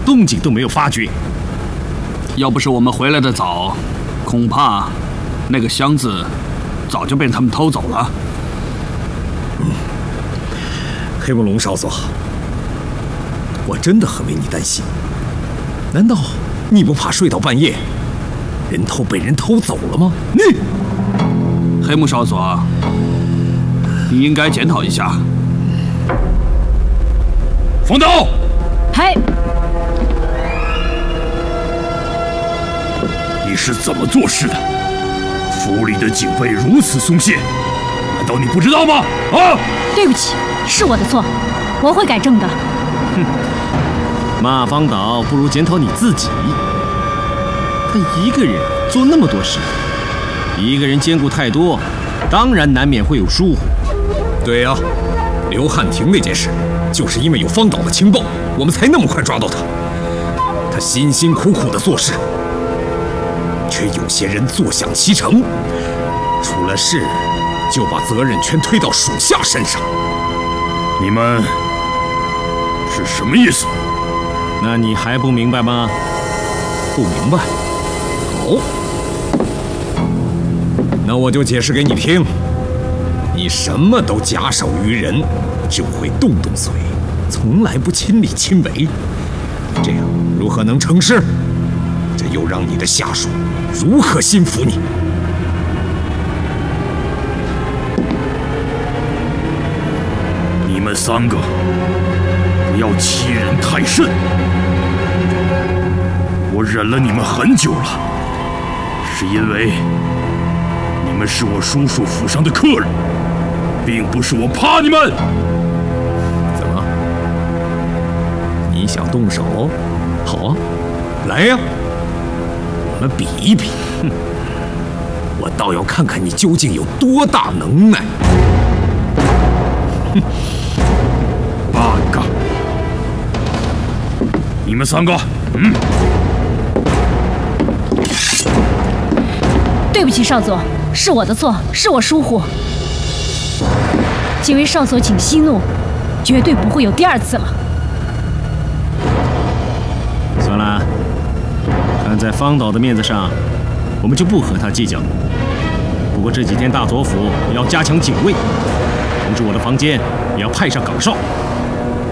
动静都没有发觉。 要不是我们回来的早，恐怕那个箱子早就被他们偷走了。 黑木龙少佐，我真的很为你担心。难道你不怕睡到半夜，人头被人偷走了吗？ 黑木少佐，你应该检讨一下。 冯导， 嗨， 你是怎么做事的？府里的警备如此松懈，难道你不知道吗？啊！ 对不起，是我的错，我会改正的。 骂方导不如检讨你自己。他一个人做那么多事，一个人兼顾太多，当然难免会有疏忽。 对呀，刘汉廷那件事，就是因为有方导的情报，我们才那么快抓到他。他辛辛苦苦的做事，却有些人坐享其成，出了事就把责任全推到属下身上。 你们是什么意思？ 那你还不明白吗？ 不明白？好，那我就解释给你听。你什么都假手于人，只会动动嘴，从来不亲力亲为。这样如何能成事？这又让你的下属如何心服你？ 你们三个不要欺人太甚！我忍了你们很久了，是因为你们是我叔叔府上的客人，并不是我怕你们。 怎么？你想动手？好啊，来呀，我们比一比。哼，我倒要看看你究竟有多大能耐。 哼，八个，你们三个， 对不起，少佐，是我的错，是我疏忽。几位少佐请息怒，绝对不会有第二次了。 算了，看在方导的面子上，我们就不和他计较。不过这几天大佐府要加强警卫，同志我的房间也要派上岗哨。